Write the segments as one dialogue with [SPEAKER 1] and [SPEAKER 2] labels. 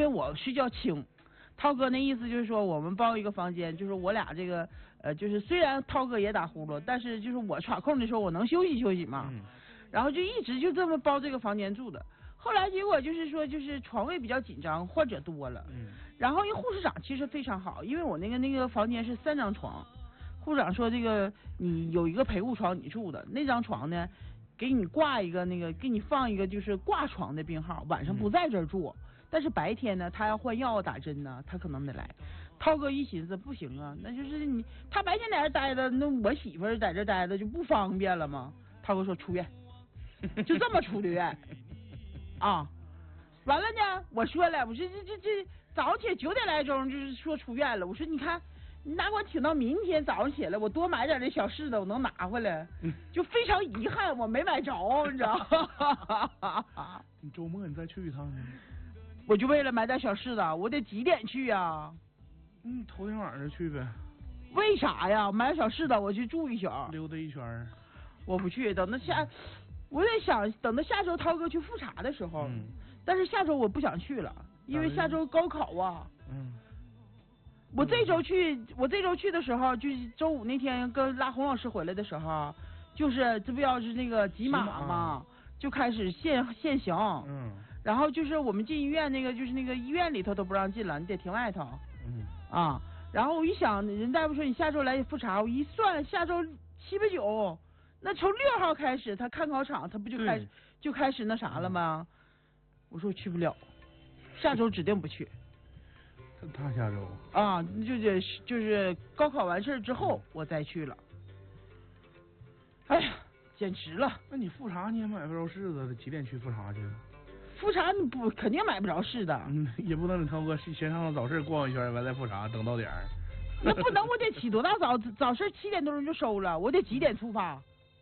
[SPEAKER 1] 为我睡觉轻。涛哥那意思就是说，我们包一个房间，就是我俩这个就是虽然涛哥也打呼噜，但是就是我喘空的时候，我能休息休息嘛。然后就一直就这么包这个房间住的。后来结果就是说，就是床位比较紧张，患者多了。然后因为护士长其实非常好，因为我那个房间是3张床，护士长说这个你有一个陪护床你住的，那张床呢，给你挂一个那个，给你放一个就是挂床的病号，晚上不在这儿住。但是白天呢，他要换药打针呢，他可能得来。涛哥一寻思，不行啊，那就是他白天在这待着，那我媳妇儿在这待着就不方便了吗？涛哥说出院，就这么出的院啊。完了呢，我说了，我说这早上起来9点来钟就是说出院了。我说你看，你哪管挺到明天早上起来，我多买点那小柿子，我能拿回来。就非常遗憾，我没买着，你知道吗？
[SPEAKER 2] 你周末你再去一趟呢？
[SPEAKER 1] 我就为了买点小柿子，我得几点去呀？
[SPEAKER 2] 头天晚上去呗。
[SPEAKER 1] 为啥呀？买点小柿子，我去住一宿，
[SPEAKER 2] 溜达一圈。
[SPEAKER 1] 我不去，等到我在想，等到下周涛哥去复查的时候。但是下周我不想去了，因为下周高考啊。我这周去的时候，就是周5那天跟拉洪老师回来的时候，就是这不要是那个集马嘛，就开始限行。然后就是我们进医院那个，就是那个医院里头都不让进了，你得停外头。然后我一想，人大夫说你下周来复查，我一算下周7、8、9，那从6号开始他看考场，他不就开始那啥了吗？我说我去不了，下周指定不去。
[SPEAKER 2] 他下周
[SPEAKER 1] 啊，就是高考完事之后我再去了。哎呀，简直了！
[SPEAKER 2] 那你复查你也买不着柿子，几点去复查去？
[SPEAKER 1] 复查你肯定买不着柿子。
[SPEAKER 2] 也不能你涛哥先上早市逛一圈，完再复查，等到点儿。
[SPEAKER 1] 那不能，我得起多大早？早市7点多钟就收了，我得几点出发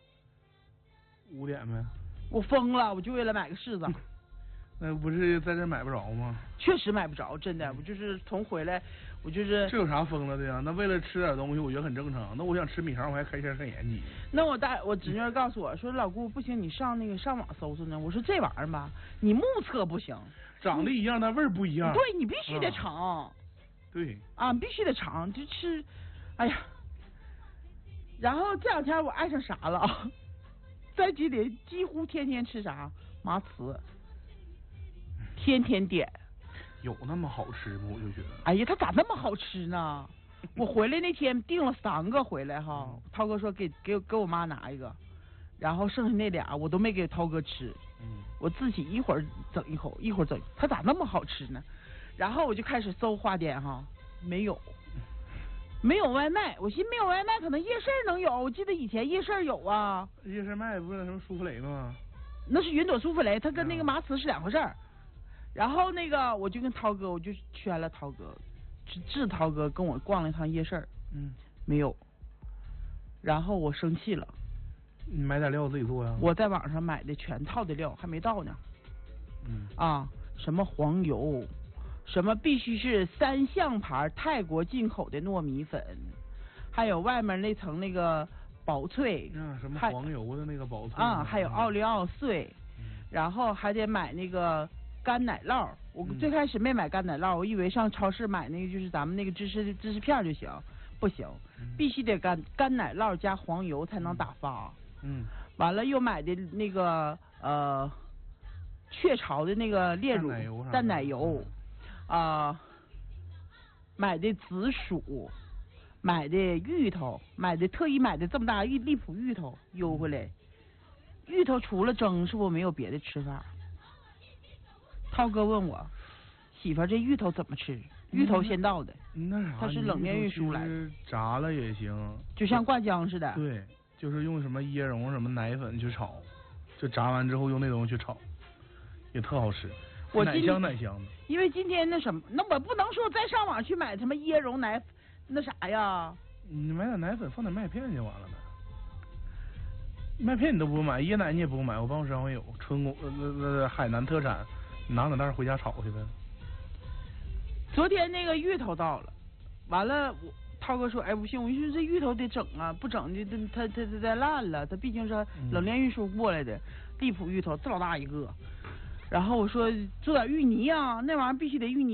[SPEAKER 2] ？5点呗。
[SPEAKER 1] 我疯了，我就为了买个柿子。
[SPEAKER 2] 那不是在这买不着吗？
[SPEAKER 1] 确实买不着，真的。我就是从回来，我就是
[SPEAKER 2] 这有啥疯了的呀？那为了吃点东西，我觉得很正常。那我想吃米肠，我还开眼睛。
[SPEAKER 1] 那我侄女告诉我说，老姑不行，你上网搜搜呢。我说这玩意儿吧，你目测不行，
[SPEAKER 2] 长得一样，但味儿不一样。
[SPEAKER 1] 对，你必须得尝。
[SPEAKER 2] 对
[SPEAKER 1] 啊，必须得尝，就吃。哎呀，然后这2天我爱上啥了？在这里几乎天天吃啥麻糍。天天点，
[SPEAKER 2] 有那么好吃吗？我就觉得，
[SPEAKER 1] 哎呀，它咋那么好吃呢？我回来那天订了3个回来哈，涛哥说给我妈拿一个，然后剩下那俩我都没给涛哥吃，我自己一会儿整一口，一会儿整，它咋那么好吃呢？然后我就开始搜花店哈，没有外卖，我寻思没有外卖，可能夜市能有，我记得以前夜市有啊。
[SPEAKER 2] 夜市卖不是什么舒芙蕾吗？
[SPEAKER 1] 那是云朵舒芙蕾，它跟那个麻糍是2回事儿。然后那个我就跟涛哥，我就劝了涛哥，治涛哥跟我逛了一趟夜市，没有。然后我生气了。
[SPEAKER 2] 你买点料自己做呀？
[SPEAKER 1] 我在网上买的全套的料还没到呢。什么黄油，什么必须是3象牌泰国进口的糯米粉，还有外面那层那个薄脆，
[SPEAKER 2] 什么黄油的那个薄脆
[SPEAKER 1] 还有奥利奥碎，然后还得买那个干奶酪。我最开始没买干奶酪，我以为上超市买那个就是咱们那个芝士片就行，不行，必须得干奶酪加黄油才能打发。完了又买的那个雀巢的那个炼乳淡奶油买的紫薯，买的芋头，特意买的这么大荔浦芋头邮回来。芋头除了蒸，是不是没有别的吃法？涛哥问我媳妇儿这芋头怎么吃？芋头先到的，
[SPEAKER 2] 那啥，
[SPEAKER 1] 它是冷链运输来的，
[SPEAKER 2] 炸了也行，
[SPEAKER 1] 就像灌浆似的。
[SPEAKER 2] 对，就是用什么椰蓉什么奶粉去炒，就炸完之后用那东西去炒，也特好吃。
[SPEAKER 1] 我
[SPEAKER 2] 奶香的。
[SPEAKER 1] 因为今天那什么，那我不能说再上网去买什么椰蓉奶那啥呀。
[SPEAKER 2] 你买点奶粉，放点麦片就完了呗。麦片你都不买，椰奶你也不买，我办公室上有春宫海南特产，你拿2袋回家炒去呗。
[SPEAKER 1] 昨天那个芋头到了，完了涛哥说，哎不行，我说这芋头得整啊，不整的它烂了，它毕竟是冷链运输过来的，荔浦芋头这老大一个。然后我说做点芋泥啊，那玩意儿必须得芋泥。